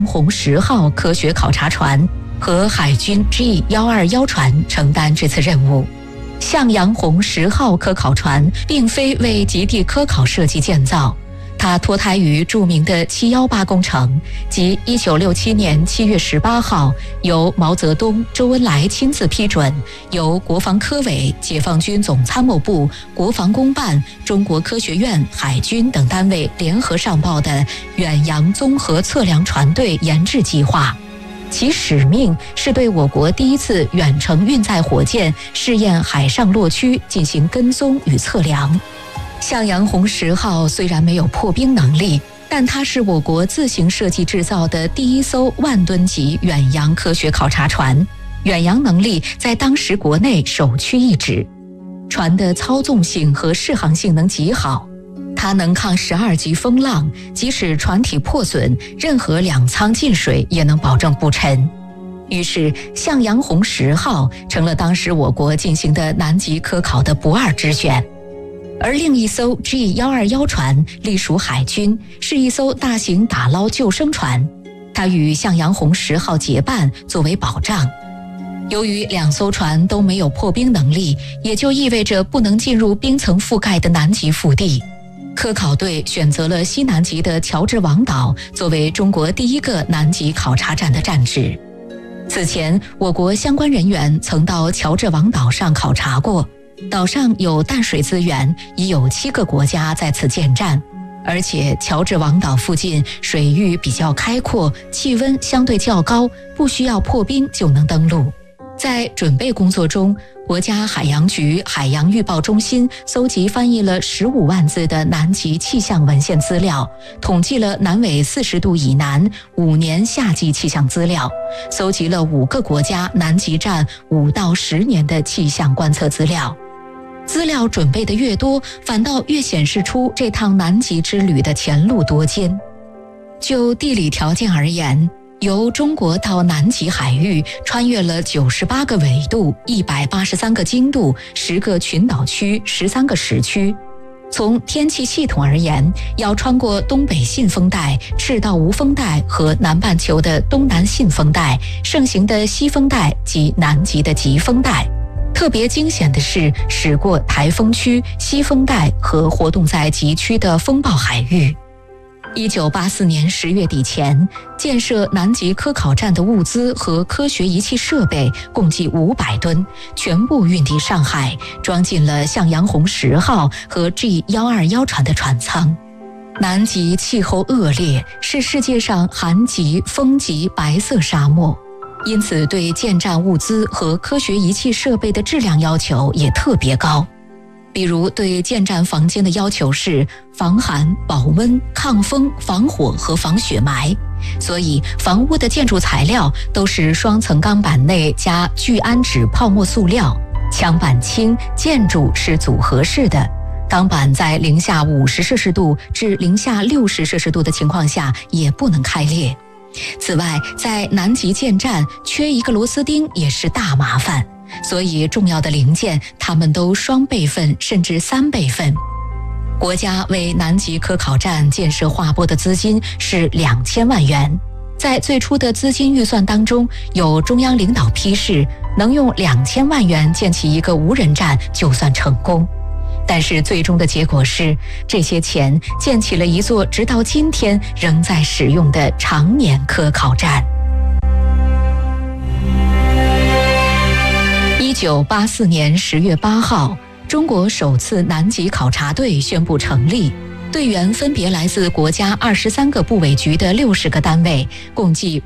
红10号科学考察船和海军 G121 船承担这次任务。向阳红10号科考船并非为极地科考设计建造，它脱胎于著名的718工程，即1967年7月18号由毛泽东、周恩来亲自批准，由国防科委、解放军总参谋部、国防工办、中国科学院、海军等单位联合上报的远洋综合测量船队研制计划。其使命是对我国第一次远程运载火箭试验海上落区进行跟踪与测量。向阳红10号虽然没有破冰能力，但它是我国自行设计制造的第一艘万吨级远洋科学考察船，远洋能力在当时国内首屈一指。船的操纵性和适航性能极好，它能抗12级风浪，即使船体破损，任何两舱进水也能保证不沉。于是向阳红10号成了当时我国进行的南极科考的不二之选。而另一艘 G121 船隶属海军，是一艘大型打捞救生船，它与向阳红10号结伴作为保障。由于两艘船都没有破冰能力，也就意味着不能进入冰层覆盖的南极腹地。科考队选择了西南极的乔治王岛作为中国第一个南极考察站的站址。此前，我国相关人员曾到乔治王岛上考察过，岛上有淡水资源，已有7个国家在此建站，而且乔治王岛附近水域比较开阔，气温相对较高，不需要破冰就能登陆。在准备工作中，国家海洋局海洋预报中心搜集翻译了15万字的南极气象文献资料，统计了南纬40度以南5年夏季气象资料，搜集了5个国家南极站5到10年的气象观测资料。资料准备的越多，反倒越显示出这趟南极之旅的前路多艰。就地理条件而言，由中国到南极海域穿越了98个纬度、183个经度、10个群岛区、13个时区。从天气系统而言，要穿过东北信风带、赤道无风带和南半球的东南信风带、盛行的西风带及南极的极风带。特别惊险的是驶过台风区、西风带和活动在极区的风暴海域。1984年10月底前，建设南极科考站的物资和科学仪器设备共计500吨，全部运抵上海，装进了向阳红10号和 G121 船的船舱。南极气候恶劣，是世界上寒极、风极白色沙漠，因此对建站物资和科学仪器设备的质量要求也特别高。比如对建站房间的要求是防寒、保温、抗风、防火和防雪霾，所以房屋的建筑材料都是双层钢板内加聚氨酯泡沫塑料，墙板轻，建筑是组合式的，钢板在-50摄氏度至-60摄氏度的情况下也不能开裂。此外，在南极建站缺一个螺丝钉也是大麻烦，所以重要的零件它们都双备份甚至3备份。国家为南极科考站建设划拨的资金是2000万元，在最初的资金预算当中，有中央领导批示能用2000万元建起一个无人站就算成功。但是最终的结果是，这些钱建起了一座直到今天仍在使用的常年科考站。1984年10月8号，中国首次南极考察队宣布成立，队员分别来自国家23个部委局的60个单位，共计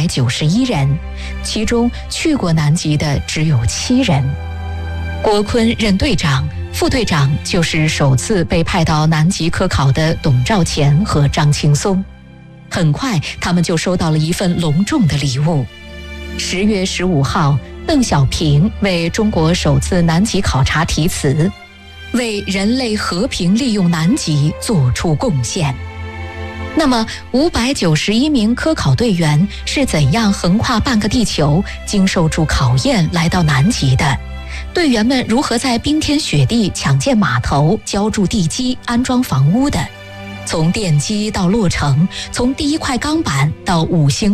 591人，其中去过南极的只有7人。郭坤任队长，副队长就是首次被派到南极科考的董兆乾和张青松。很快，他们就收到了一份隆重的礼物。10月15号，邓小平为中国首次南极考察题词，为人类和平利用南极做出贡献。那么591名科考队员是怎样横跨半个地球，经受住考验来到南极的？队员们如何在冰天雪地抢建码头、浇筑地基、安装房屋的？从奠基到落成，从第一块钢板到5星